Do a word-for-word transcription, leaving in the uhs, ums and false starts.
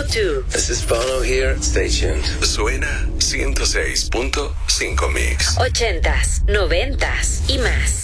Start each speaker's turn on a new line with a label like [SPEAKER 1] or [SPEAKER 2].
[SPEAKER 1] two.
[SPEAKER 2] This is Bono here. Stay tuned.
[SPEAKER 3] Suena ciento seis punto cinco Mix.
[SPEAKER 1] Ochentas, noventas y más.